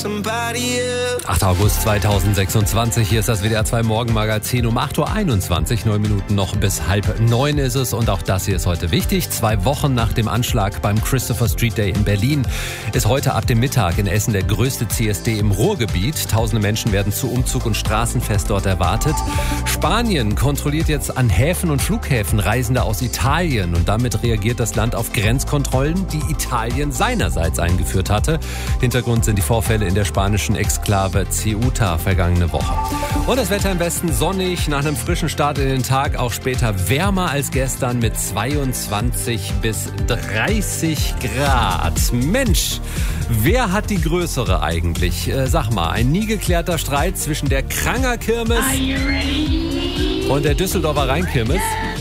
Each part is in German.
8. August 2026, hier ist das WDR 2 Morgenmagazin um 8.21 Uhr, 9 Minuten noch bis 8:30 ist es und auch das hier ist heute wichtig. 2 Wochen nach dem Anschlag beim Christopher Street Day in Berlin ist heute ab dem Mittag in Essen der größte CSD im Ruhrgebiet. Tausende Menschen werden zu Umzug und Straßenfest dort erwartet. Spanien kontrolliert jetzt an Häfen und Flughäfen Reisende aus Italien und damit reagiert das Land auf Grenzkontrollen, die Italien seinerseits eingeführt hatte. Hintergrund sind die Vorfälle in der spanischen Exklave Ceuta vergangene Woche. Und das Wetter im Westen sonnig, nach einem frischen Start in den Tag auch später wärmer als gestern mit 22 bis 30 Grad. Mensch, wer hat die größere eigentlich? Sag mal, ein nie geklärter Streit zwischen der Kranger Kirmes und der Düsseldorfer Rheinkirmes.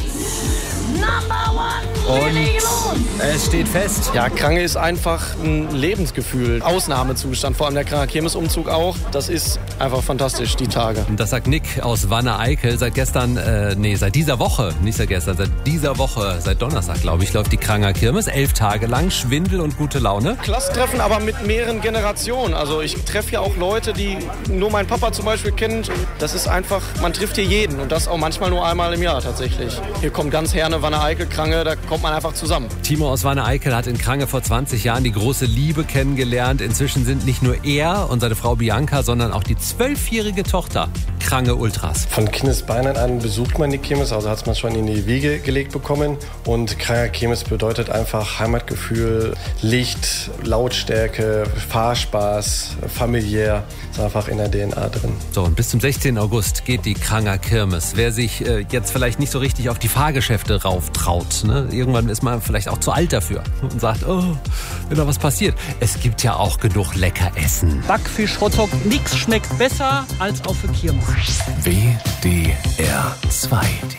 Und es steht fest. Ja, Krange ist einfach ein Lebensgefühl. Ausnahmezustand, vor allem der Kranger Kirmesumzug auch. Das ist einfach fantastisch, die Tage. Und das sagt Nick aus Wanne-Eickel. Seit dieser Woche, seit Donnerstag, glaube ich, läuft die Kranger Kirmes. 11 Tage lang, Schwindel und gute Laune. Klassentreffen, aber mit mehreren Generationen. Also ich treffe ja auch Leute, die nur mein Papa zum Beispiel kennt. Das ist einfach, man trifft hier jeden. Und das auch manchmal nur einmal im Jahr tatsächlich. Hier kommt ganz Herne, Wanne-Eickel, Krange, da kommt man einfach zusammen. Timo aus Wanne-Eickel hat in Krange vor 20 Jahren die große Liebe kennengelernt. Inzwischen sind nicht nur er und seine Frau Bianca, sondern auch die 12-jährige Tochter Krange Ultras. Von Kindesbeinen an besucht man die Kirmes, also hat man schon in die Wiege gelegt bekommen. Und Kranger Kirmes bedeutet einfach Heimatgefühl, Licht, Lautstärke, Fahrspaß, familiär. Ist einfach in der DNA drin. So, und bis zum 16. August geht die Kranger Kirmes. Wer sich jetzt vielleicht nicht so richtig auf die Fahrgeschäfte rauftraut, ne? Irgendwann ist man vielleicht auch zu alt dafür und sagt, oh, wenn da was passiert. Es gibt ja auch genug lecker Essen. Backfisch, Hotdog, nix schmeckt besser als auf der Kirmes. WDR 2.